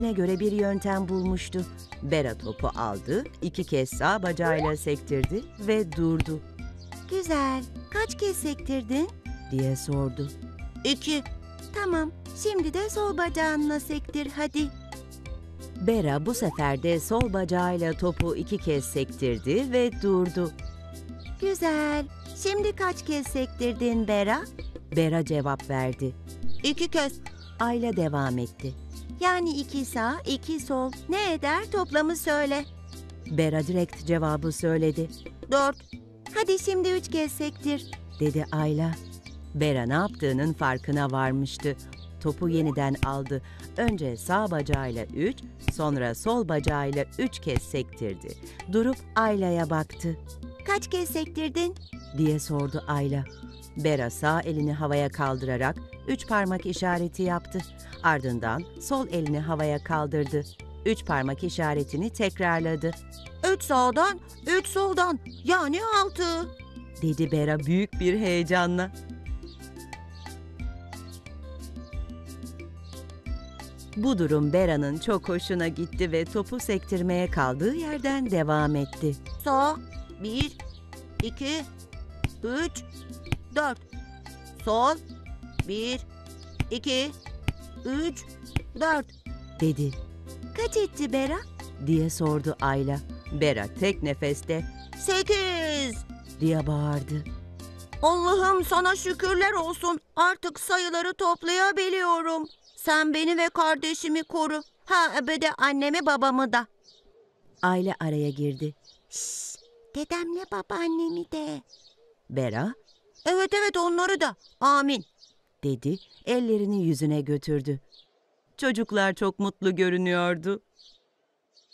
Ne göre bir yöntem bulmuştu. Bera topu aldı, 2 kez sağ bacağıyla sektirdi ve durdu. "Güzel. Kaç kez sektirdin?" diye sordu. 2. "Tamam. Şimdi de sol bacağınla sektir hadi." Bera bu sefer de sol bacağıyla topu 2 kez sektirdi ve durdu. "Güzel. Şimdi kaç kez sektirdin Bera?" Bera cevap verdi. 2 kez. Ayla devam etti. "Yani 2 sağ, 2 sol. Ne eder toplamı söyle." Bera direkt cevabı söyledi. 4. "Hadi şimdi 3 kez sektir," dedi Ayla. Bera ne yaptığının farkına varmıştı. Topu yeniden aldı. Önce sağ bacağıyla 3, sonra sol bacağıyla 3 kez sektirdi. Durup Ayla'ya baktı. "Kaç kez sektirdin?" diye sordu Ayla. Bera sağ elini havaya kaldırarak 3 parmak işareti yaptı. Ardından sol elini havaya kaldırdı. 3 parmak işaretini tekrarladı. 3 sağdan, 3 soldan, yani 6, dedi Bera büyük bir heyecanla. Bu durum Bera'nın çok hoşuna gitti ve topu sektirmeye kaldığı yerden devam etti. Sağ, 1, 2, 3, 4. Sol, 1, 2, 3, 4, dedi. "Kaç etti Bera?" diye sordu Ayla. Bera tek nefeste 8 diye bağırdı. "Allah'ım sana şükürler olsun. Artık sayıları toplayabiliyorum. Sen beni ve kardeşimi koru. Ha bir de annemi babamı da." Ayla araya girdi. "Şşş, dedemle babaannemi de." Bera, "Evet evet onları da. Amin," dedi, ellerini yüzüne götürdü. Çocuklar çok mutlu görünüyordu.